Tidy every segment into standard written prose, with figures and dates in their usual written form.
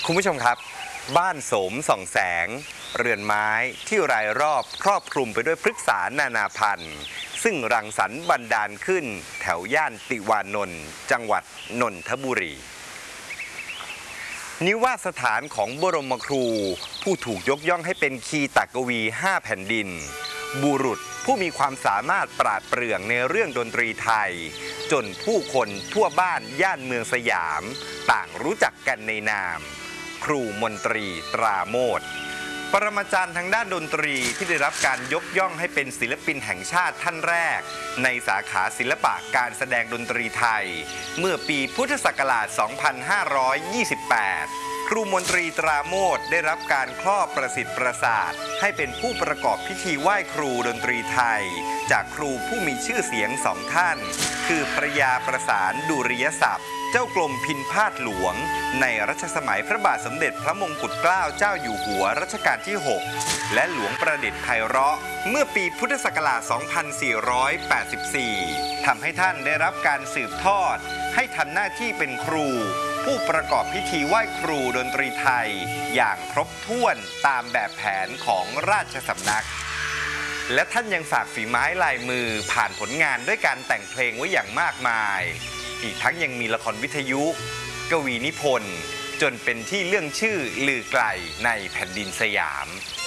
คุณผู้ชมครับบ้านโสมส่องแสงเรือนไม้ที่รายรอบครอบคลุมไปด้วยพฤกษานานาพันธุ์ซึ่งรังสรรค์บันดาลขึ้นแถวย่านติวานนท์จังหวัดนนทบุรีนิวาสถานของบรมครูผู้ถูกยกย่องให้เป็นคีตกวี5แผ่นดินบุรุษผู้มีความสามารถปราดเปรื่องในเรื่องดนตรีไทยจนผู้คนทั่วบ้านย่านเมืองสยามต่างรู้จักกันในนามครูมนตรีตราโมชปรมาจารย์ทางด้านดนตรีที่ได้รับการยกย่องให้เป็นศิลปินแห่งชาติท่านแรกในสาขาศิลปะการแสดงดนตรีไทยเมื่อปีพุทธศักราช 2528 ครูมนตรีตราโมชได้รับการครอบประสิทธิ์ประสาทให้เป็นผู้ประกอบพิธีไหว้ครูดนตรีไทยจากครูผู้มีชื่อเสียงสองท่านคือพระยาประสานดุริยศัพท์เจ้ากรมพินพาทหลวงในรัชสมัยพระบาทสมเด็จพระมงกุฎเกล้าเจ้าอยู่หัวรัชกาลที่ 6 และหลวงประดิษฐ์ไพเราะเมื่อปีพุทธศักราช 2484 ทำให้ท่านได้รับการสืบทอดให้ทำหน้าที่เป็นครูผู้ประกอบพิธีไหว้ครูดนตรีไทยอย่างครบถ้วนตามแบบแผนของราชสำนักและท่านยังฝากฝีไม้ลายมือผ่านผลงานด้วยการแต่งเพลงไว้อย่างมากมายอีกทั้งยังมีละครวิทยุกวีนิพนธ์จนเป็นที่เรื่องชื่อลือไกลในแผ่นดินสยาม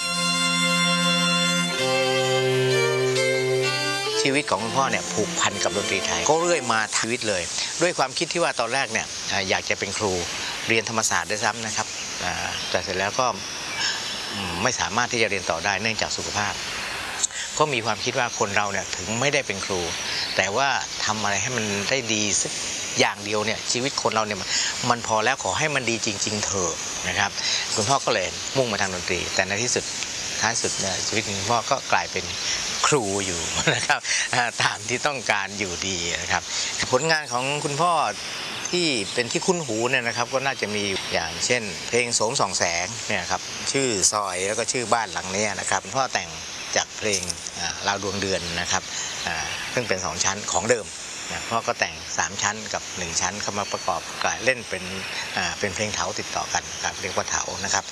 ชีวิตของคุณพ่อเนี่ยผูกพันกับดนตรีไทยก็เรื่อยมาชีวิตเลยด้วยความคิดที่ว่าตอนแรกเนี่ยอยากจะเป็นครูเรียนธรรมศาสตร์ด้วยซ้ำนะครับแต่เสร็จแล้วก็ไม่สามารถที่จะเรียนต่อได้เนื่องจากสุขภาพก็มีความคิดว่าคนเราเนี่ยถึงไม่ได้เป็นครูแต่ว่าทำอะไรให้มันได้ดีสักอย่างเดียวเนี่ยชีวิตคนเราเนี่ยมันพอแล้วขอให้มันดีจริงๆเถอะนะครับคุณพ่อก็เลยมุ่งมาทางดนตรีแต่ในที่สุดท้ายสุดเนี่ยชีวิตของคุณพ่อก็กลายเป็นครูอยู่นะครับตามที่ต้องการอยู่ดีนะครับผลงานของคุณพ่อที่เป็นที่คุ้นหูเนี่ยนะครับก็น่าจะมีอย่างเช่นเพลงโสมส่องแสงเนี่ยครับชื่อซอยแล้วก็ชื่อบ้านหลังนี้นะครับคุณพ่อแต่งจากเพลงราวดวงเดือนนะครับซึ่งเป็น2ชั้นของเดิมพ่อก็แต่ง3ชั้นกับ1ชั้นเข้ามาประกอบเล่นเป็นเพลงเถาติดต่อกันครับเรียกว่าเถานะครับ